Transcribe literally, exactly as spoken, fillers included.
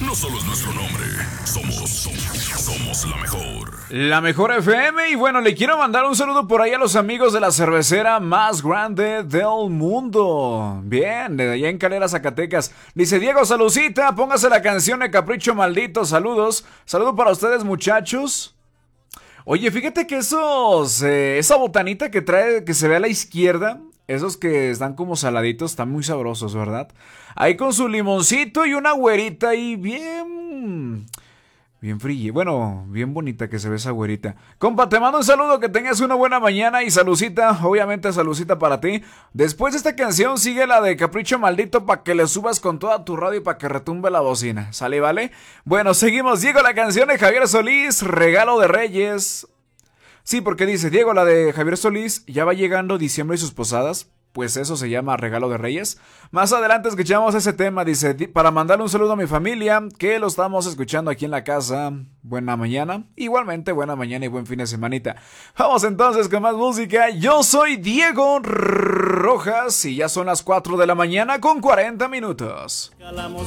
no solo es nuestro nombre, somos, somos, somos la mejor. La mejor F M. Y bueno, le quiero mandar un saludo por ahí a los amigos de la cervecera más grande del mundo. Bien, de allá en Calera, Zacatecas. Dice Diego, saludcita, póngase la canción de Capricho Maldito. Saludos. Saludo para ustedes, muchachos. Oye, fíjate que esos, eh, esa botanita que trae, que se ve a la izquierda, esos que están como saladitos, están muy sabrosos, ¿verdad? Ahí con su limoncito y una güerita ahí bien... Bien fría, bueno, bien bonita que se ve esa güerita. Compa, te mando un saludo, que tengas una buena mañana y salucita, obviamente salucita para ti. Después de esta canción sigue la de Capricho Maldito para que le subas con toda tu radio y para que retumbe la bocina. ¿Sale, vale? Bueno, seguimos. Diego, la canción de Javier Solís, Regalo de Reyes. Sí, porque dice, Diego, la de Javier Solís, ya va llegando diciembre y sus posadas. Pues eso se llama Regalo de Reyes. Más adelante escuchamos ese tema. Dice, para mandarle un saludo a mi familia, que lo estamos escuchando aquí en la casa. Buena mañana. Igualmente, buena mañana y buen fin de semanita. Vamos entonces con más música. Yo soy Diego Rojas y ya son las cuatro de la mañana con cuarenta minutos.